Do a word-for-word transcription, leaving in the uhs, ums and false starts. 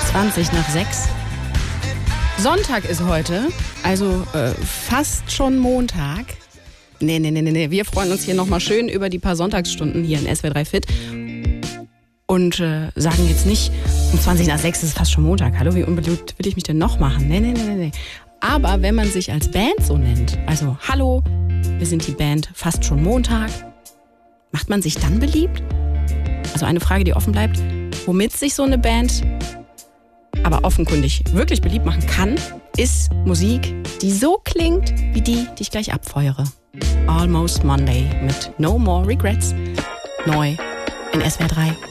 zwanzig nach sechs. Sonntag ist heute, also äh, fast schon Montag. Nee, nee, nee, nee, wir freuen uns hier nochmal schön über die paar Sonntagsstunden hier in S W R drei Fit. Und äh, sagen jetzt nicht, um zwanzig nach sechs ist es fast schon Montag. Hallo, wie unbeliebt will ich mich denn noch machen? Nee, nee, nee, nee, nee. Aber wenn man sich als Band so nennt, also hallo, wir sind die Band fast schon Montag, macht man sich dann beliebt? Also eine Frage, die offen bleibt, womit sich so eine Band aber offenkundig wirklich beliebt machen kann, ist Musik, die so klingt wie die, die ich gleich abfeuere. Almost Monday mit No More Regrets. Neu in S W R drei.